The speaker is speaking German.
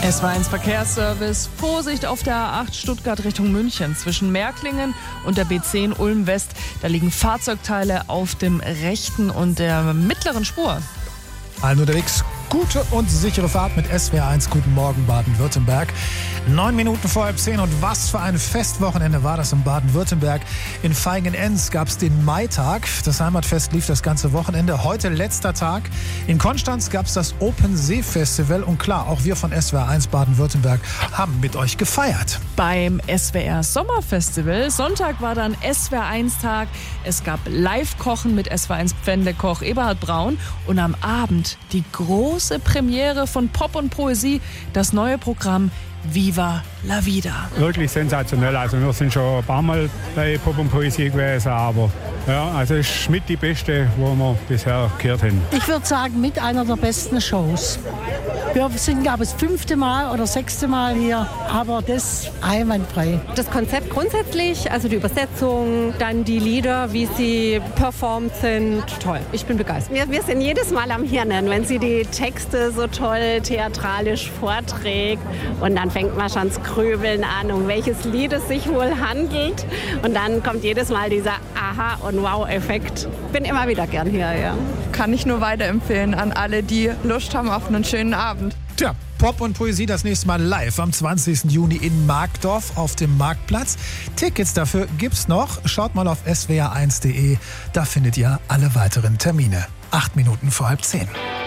SW1 Verkehrsservice. Vorsicht auf der A8 Stuttgart Richtung München. Zwischen Märklingen und der B10 Ulm West. Da liegen Fahrzeugteile auf dem rechten und der mittleren Spur. Allen unterwegs, gute und sichere Fahrt mit SWR1. Guten Morgen, Baden-Württemberg. 9 Minuten vor 9:30 und was für ein Festwochenende war das in Baden-Württemberg. In Feigen-Enz gab es den Maitag. Das Heimatfest lief das ganze Wochenende. Heute letzter Tag. In Konstanz gab es das Open See Festival. Und klar, auch wir von SWR1 Baden-Württemberg haben mit euch gefeiert. Beim SWR Sommerfestival. Sonntag war dann SWR1-Tag. Es gab Live-Kochen mit SWR1 Pfändekoch Eberhard Braun. Und am Abend die große Premiere von Pop und Poesie. Das neue Programm Viva la Vida. Wirklich sensationell. Also wir sind schon ein paar Mal bei Pop und Poesie gewesen, aber ja, also es ist mit die beste, wo wir bisher gehört haben. Ich würde sagen, mit einer der besten Shows. Wir sind, glaube ich, das 5. Mal oder 6. Mal hier, aber das einwandfrei. Das Konzept grundsätzlich, also die Übersetzung, dann die Lieder, wie sie performt sind, toll. Ich bin begeistert. Wir sind jedes Mal am Hirnen, wenn sie die Texte so toll theatralisch vorträgt. Und dann fängt man schon das Grübeln an, um welches Lied es sich wohl handelt. Und dann kommt jedes Mal dieser Aha- und Wow-Effekt. Bin immer wieder gern hier, ja. Kann ich nur weiterempfehlen an alle, die Lust haben auf einen schönen Abend. Tja, Pop und Poesie das nächste Mal live am 20. Juni in Markdorf auf dem Marktplatz. Tickets dafür gibt's noch. Schaut mal auf swr1.de. Da findet ihr alle weiteren Termine. 8 Minuten vor 9:30.